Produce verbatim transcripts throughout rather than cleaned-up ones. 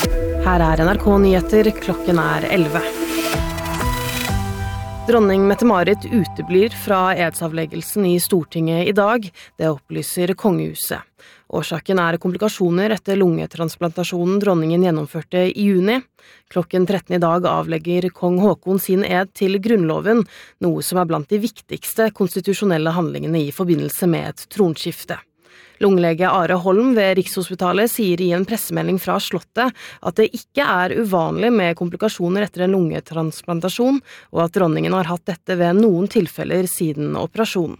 Her er N R K Nyheter, klokken er elleve. Dronning Mette-Marit uteblir fra edsavleggelsen i Stortinget i dag, det opplyser kongehuset. Årsaken er komplikasjoner etter lungetransplantasjonen dronningen gjennomførte i juni. Klokken tretten i dag avlegger kong Haakon sin ed til grunnloven, noe som er blant de viktigste konstitusjonelle handlingene i forbindelse med et tronskifte. Lungelege Are Holm ved Rikshospitalet sier i en pressemelding fra Slottet at det ikke er uvanlig med komplikasjoner etter en lungetransplantasjon, og at dronningen har hatt dette ved noen tilfeller siden operasjonen.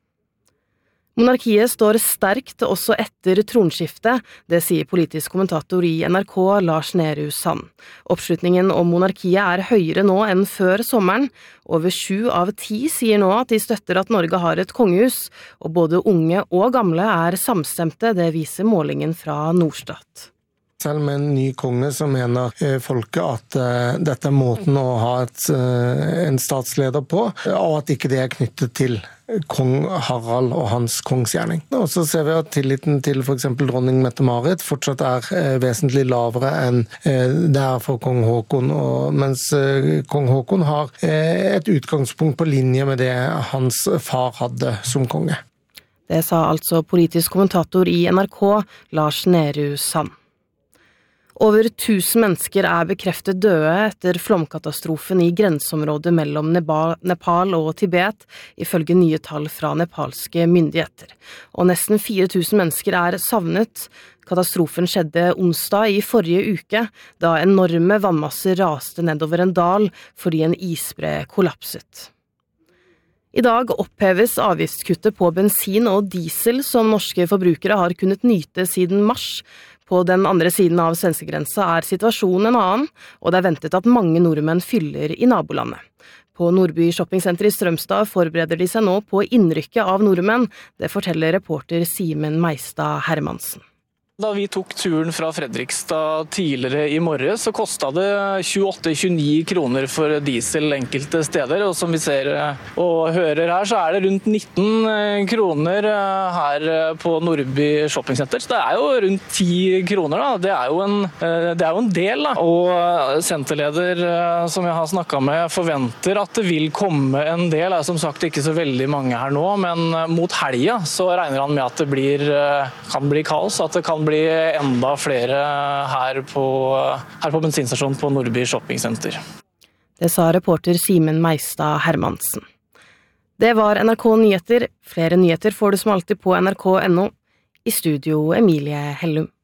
Monarkiet står sterkt også etter tronskiftet, det sier politisk kommentator i N R K Lars Nehru Sand. Oppslutningen om monarkiet er høyere nå enn før sommeren. Over sju av ti sier nå at de støtter at Norge har et kongehus, og både unge og gamle er samstemte, det viser målingen fra Norstat. Selv med en ny konge så mener folket at uh, dette er måten å ha et, uh, en statsleder på, og at ikke det er knyttet til kong Harald og hans kongsgjerning. Og så ser vi at tilliten til for eksempel dronning Mette-Marit fortsatt er uh, vesentlig lavere enn uh, det er for kong Haakon, og mens uh, kong Haakon har uh, et utgangspunkt på linje med det hans far hadde som konge. Det sa altså politisk kommentator i N R K Lars Nehru Sand. Over tusen mennesker er bekreftet døde etter flomkatastrofen i grenseområdet mellom Nepal og Tibet, ifølge nye tall fra nepalske myndigheter. Og nesten fire tusen mennesker er savnet. Katastrofen skjedde onsdag i forrige uke, da enorme vannmasser raste nedover en dal fordi en isbre kollapset. I dag oppheves avgiftskuttet på bensin og diesel som norske forbrukere har kunnet nyte siden mars. På den andre siden av svenskegrensa er situasjonen en annen, og det er ventet at mange nordmenn fyller i nabolandet. På Nordby Shoppingsenter i Strømstad forbereder de seg nå på innrykket av nordmenn, det forteller reporter Simen Meistad Hermansen. Da vi tok turen fra Fredrikstad tidligere i morges, så kostet det tjueåtte til tjueni kroner for diesel enkelte steder. Og som vi ser og hører her, så er det rundt nitten kroner her på Nordby Shoppingsenter. Så det er jo rundt ti kroner, da. Det er jo en, det er jo en del, da. Og senterleder som jeg har snakket med forventer at det vil komme en del. Det er som sagt ikke så veldig mange her nå, men mot helga så regner han med at det blir, kan bli kaos, at det kan bli bli enda flere her på, her på bensinstasjonen på Nordby Shoppingsenter. Det sa reporter Simen Meistad Hermansen. Det var N R K Nyheter. Flere nyheter får du som alltid på N R K punktum no. I studio Emilie Hellum.